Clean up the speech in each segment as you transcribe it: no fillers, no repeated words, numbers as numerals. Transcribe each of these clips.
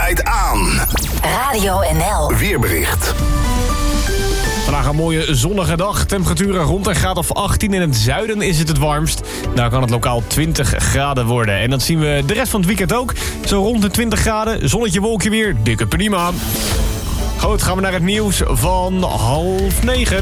draait aan. Radio NL. Weerbericht. Vandaag een mooie zonnige dag. Temperaturen rond een graad of 18. In het zuiden is het warmst. Daar kan het lokaal 20 graden worden. En dat zien we de rest van het weekend ook. Zo rond de 20 graden. Zonnetje, wolkje weer. Dikke prima. Goed, gaan we naar het nieuws van 8:30.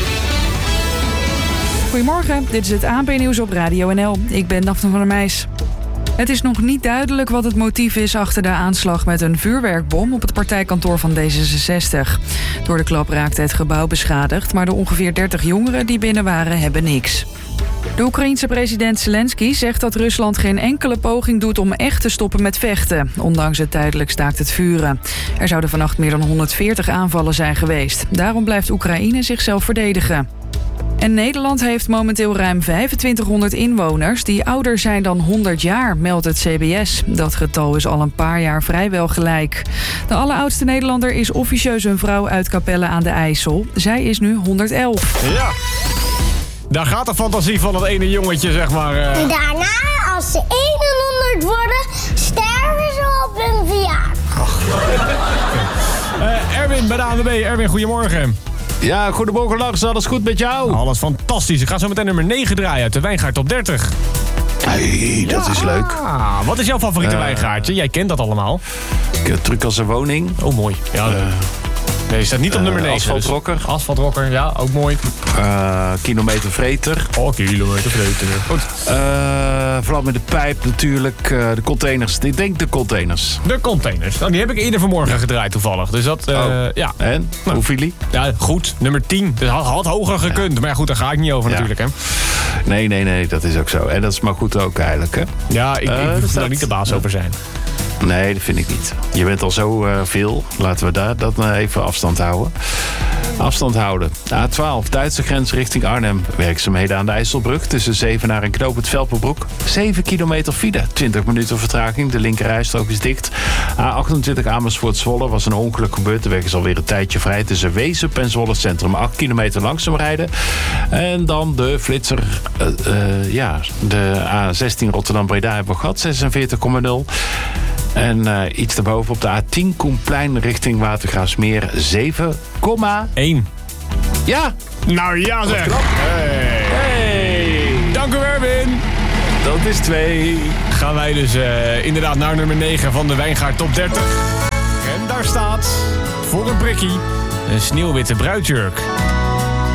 Goedemorgen, dit is het ANP-nieuws op Radio NL. Ik ben Daphne van der Meijs. Het is nog niet duidelijk wat het motief is achter de aanslag met een vuurwerkbom op het partijkantoor van D66. Door de klap raakte het gebouw beschadigd, maar de ongeveer 30 jongeren die binnen waren hebben niks. De Oekraïense president Zelensky zegt dat Rusland geen enkele poging doet om echt te stoppen met vechten, ondanks het tijdelijk staakt het vuren. Er zouden vannacht meer dan 140 aanvallen zijn geweest. Daarom blijft Oekraïne zichzelf verdedigen. En Nederland heeft momenteel ruim 2500 inwoners die ouder zijn dan 100 jaar, meldt het CBS. Dat getal is al een paar jaar vrijwel gelijk. De alleroudste Nederlander is officieus een vrouw uit Capelle aan de IJssel. Zij is nu 111. Ja, daar gaat de fantasie van dat ene jongetje, zeg maar. Daarna, als ze 100 worden, sterven ze op hun verjaardag. Erwin bij de ANWB. Erwin, goedemorgen. Ja, goedemorgen Lars, alles goed met jou? Alles fantastisch. Ik ga zo meteen nummer 9 draaien uit de Wijngaard Top 30. Hey, dat is leuk. Wat is jouw favoriete wijngaardje? Jij kent dat allemaal. Truc als een woning. Oh, mooi. Ja, nee, je staat niet op nummer 9. Asfaltrocker. Dus. Asfaltrocker, ja, ook mooi. Kilometervreter. Oh, kilometervreter. Goed. Vlam met de pijp natuurlijk. De containers. Ik denk de containers. De containers. Nou, die heb ik eerder vanmorgen gedraaid toevallig. Dus dat, ja. En? Nou, hoe viel die? Ja, goed. Nummer 10. Dus had hoger gekund. Ja. Maar ja, goed, daar ga ik niet over natuurlijk, hè. Nee, dat is ook zo. En dat is maar goed ook eigenlijk, hè. Ja, ik wil daar niet de baas over zijn. Nee, dat vind ik niet. Je bent al zo veel. Laten we daar dat even afstand houden. Afstand houden. A12, Duitse grens richting Arnhem. Werkzaamheden aan de IJsselbrug tussen Zevenaar en Knoopend Velperbroek. 7 kilometer file, 20 minuten vertraging. De linkerrijstrook is dicht. A28 Amersfoort-Zwolle was een ongeluk gebeurd. De weg is alweer een tijdje vrij tussen Weesup en Zwolle Centrum. 8 kilometer langzaam rijden. En dan de flitser. De A16 Rotterdam-Breda hebben we gehad. 46,0. En iets daarboven op de A10 Koenplein richting Watergraafsmeer 7,1. Ja! Nou ja zeg! Hey! Dank u Erwin! Dat is 2. Gaan wij dus inderdaad naar nummer 9 van de Wijngaard Top 30. En daar staat, voor een prikkie, een sneeuwwitte bruidsjurk.